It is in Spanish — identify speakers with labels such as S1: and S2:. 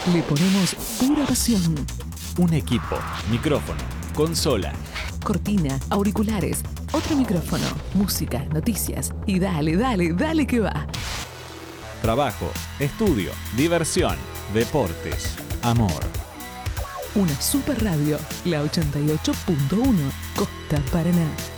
S1: Le ponemos pura pasión.
S2: Un equipo, micrófono, consola,
S1: Cortina, auriculares, otro micrófono, música, noticias y dale que va.
S2: trabajo, estudio, diversión, deportes, amor.
S1: Una super radio, la 88.1, Costa Paraná.